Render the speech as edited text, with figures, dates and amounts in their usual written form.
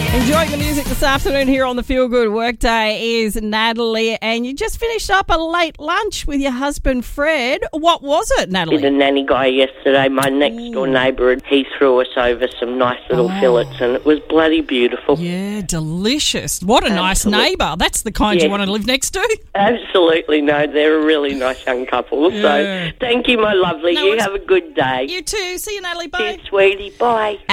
Enjoying the music this afternoon here on the Feel Good Workday is Natalie, and you just finished up a late lunch with your husband Fred. What was it, Natalie? Did a nanny guy yesterday, my next door neighbour, he threw us over some nice little fillets, and it was bloody beautiful. Yeah, delicious. What a nice neighbour. That's the kind you want to live next to. Absolutely, no, they're a really nice young couple. So thank you, my lovely. You have a good day. You too. See you, Natalie. Bye. Cheers, sweetie. Bye.